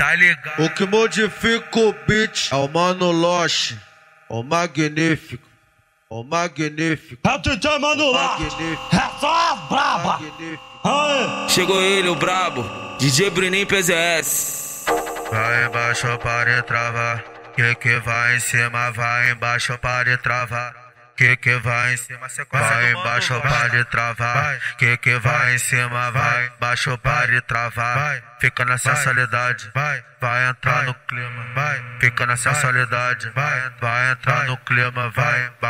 tá ligado? O que modifica o beat é o Mano Loche, o magnífico, o magnífico. É o DJ Mano Loche, é só as braba. Chegou ele, o brabo, DJ Bruninho PZS. Vai embaixo para travar, que vai em cima, vai embaixo para travar. Que vai em cima, vai embaixo para travar. Que vai em cima, vai embaixo para travar. Fica na sensualidade, vai entrar no clima, fica na sensualidade, vai entrar no clima, vai.